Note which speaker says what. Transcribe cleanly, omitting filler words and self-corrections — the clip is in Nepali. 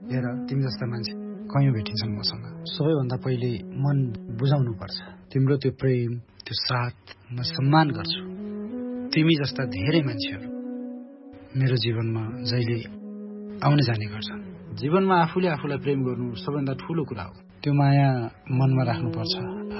Speaker 1: हेर तिमी जस्ता मान्छे कयौं भेटिन्छन् मसँग। सबैभन्दा पहिले मन बुझाउनु पर्छ। तिम्रो त्यो प्रेम, त्यो साथ म सम्मान गर्छु। तिमी जस्ता धेरै मान्छेहरू मेरो जीवनमा जहिले आउने जाने गर्छन्। जीवनमा आफूले आफूलाई प्रेम गर्नु सबैभन्दा ठूलो कुरा हो। त्यो माया मनमा राख्नुपर्छ।